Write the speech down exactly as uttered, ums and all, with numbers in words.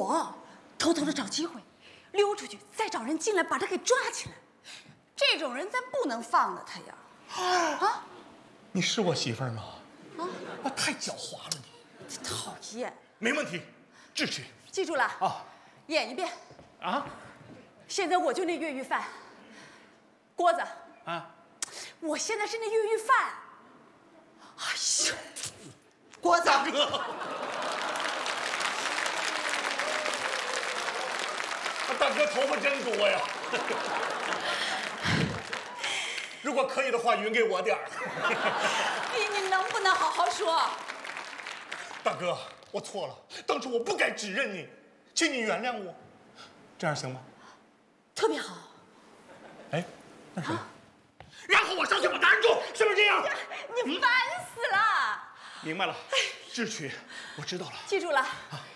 我偷偷的找机会溜出去，再找人进来把他给抓起来。这种人咱不能放了他呀！啊， 你是我媳妇儿吗？啊，啊，太狡猾了你！ 讨厌。 没问题，智取。 记住了啊， 演一遍。 啊， 现在我就那越狱犯，郭子。 啊， 我现在是那越狱犯。哎呀， 郭子大哥。大哥头发真多呀！如果可以的话，匀给我点儿。 你你能不能好好说？ 大哥，我错了，当初我不该指认你，请你原谅我，这样行吗？ 特别好。 哎，那什么？啊、然后我上去把他按住，是不是这样？ 你烦死了！ 明白了，智取，我知道了。 记住了，